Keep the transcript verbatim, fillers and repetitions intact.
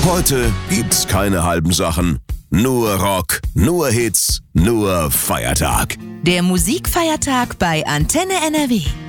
Heute gibt's keine halben Sachen. Nur Rock, nur Hits, nur Feiertag. Der Musikfeiertag bei Antenne N R W.